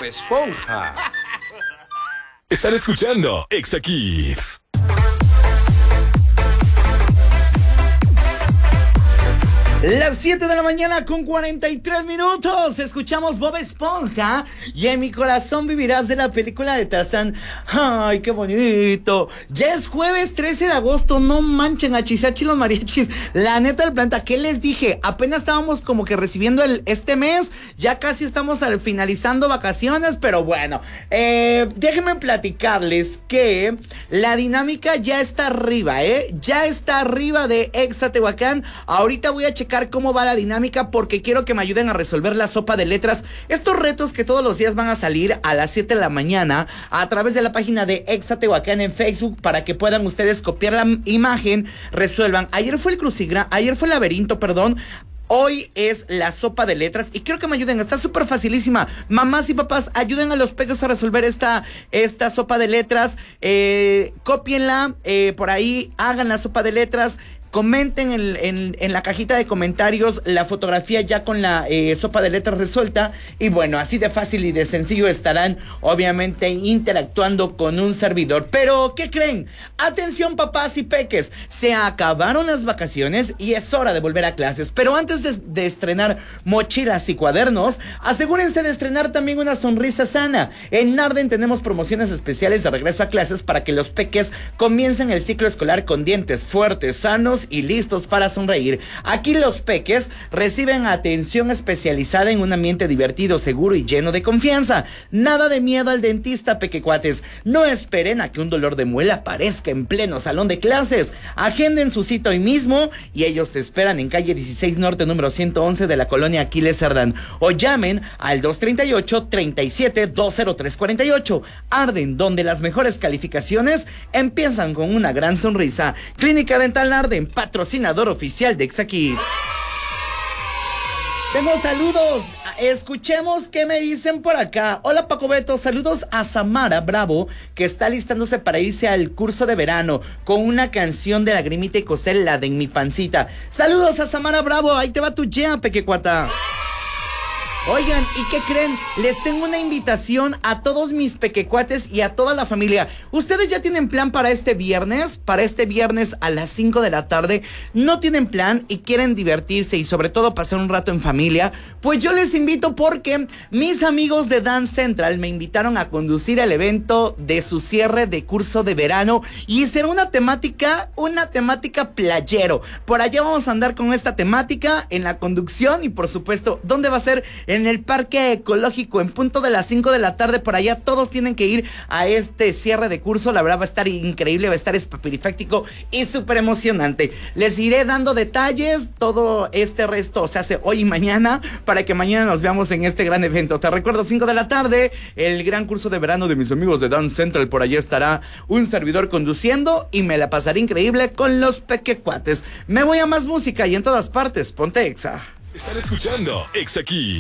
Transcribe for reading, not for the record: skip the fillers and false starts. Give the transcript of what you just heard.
Esponja. Están escuchando Exa Kids. Las 7 de la mañana con 43 minutos. Escuchamos Bob Esponja y En mi corazón vivirás, de la película de Tarzán. Ay, qué bonito. Ya es jueves 13 de agosto. No manchen, achisachi los mariachis. La neta del planeta, ¿qué les dije? Apenas estábamos como que recibiendo este mes. Ya casi estamos finalizando vacaciones. Pero bueno, déjenme platicarles que la dinámica ya está arriba, ya está arriba de Exa Tehuacán. Ahorita voy a checar cómo va la dinámica porque quiero que me ayuden a resolver la sopa de letras. Estos retos que todos los días van a salir a las 7 de la mañana a través de la página de Exa Tehuacán en Facebook para que puedan ustedes copiar la imagen, resuelvan. Ayer fue el laberinto, perdón. Hoy es la sopa de letras y quiero que me ayuden, está súper facilísima. Mamás y papás, ayuden a los peques a resolver esta sopa de letras. Cópienla, por ahí hagan la sopa de letras. Comenten en la cajita de comentarios la fotografía ya con la sopa de letras resuelta. Y bueno, así de fácil y de sencillo estarán obviamente interactuando con un servidor. Pero, ¿qué creen? Atención, papás y peques. Se acabaron las vacaciones y es hora de volver a clases. Pero antes de estrenar mochilas y cuadernos, asegúrense de estrenar también una sonrisa sana. En Narden tenemos promociones especiales de regreso a clases para que los peques comiencen el ciclo escolar con dientes fuertes, sanos y listos para sonreír. Aquí los peques reciben atención especializada en un ambiente divertido, seguro y lleno de confianza. Nada de miedo al dentista, pequecuates. No esperen a que un dolor de muela aparezca en pleno salón de clases. Agenden su cita hoy mismo y ellos te esperan en calle 16 Norte, número 111 de la colonia Aquiles Cerdán. O llamen al 238-37-20348. Arden, donde las mejores calificaciones empiezan con una gran sonrisa. Clínica Dental Arden, patrocinador oficial de Exa Kids. Tengo saludos. Escuchemos qué me dicen por acá. Hola, Paco Beto, saludos a Samara Bravo, que está listándose para irse al curso de verano con una canción de Lagrimita y Costel, la de En mi pancita. Saludos a Samara Bravo, ahí te va tu jam, pequecuata. Oigan, ¿y qué creen? Les tengo una invitación a todos mis pequecuates y a toda la familia. ¿Ustedes ya tienen plan para este viernes? Para este viernes a las 5 de la tarde. ¿No tienen plan y quieren divertirse y sobre todo pasar un rato en familia? Pues yo les invito porque mis amigos de Dance Central me invitaron a conducir el evento de su cierre de curso de verano y será una temática playero. Por allá vamos a andar con esta temática en la conducción y por supuesto, ¿dónde va a ser? En el Parque Ecológico, en punto de las 5 de la tarde. Por allá todos tienen que ir a este cierre de curso. La verdad va a estar increíble, va a estar espapirifáctico y súper emocionante. Les iré dando detalles, todo este resto se hace hoy y mañana, para que mañana nos veamos en este gran evento. Te recuerdo, 5 de la tarde, el gran curso de verano de mis amigos de Dance Central. Por allá estará un servidor conduciendo y me la pasaré increíble con los pequecuates. Me voy a más música y en todas partes, ponte Exa. Están escuchando Exa Kids.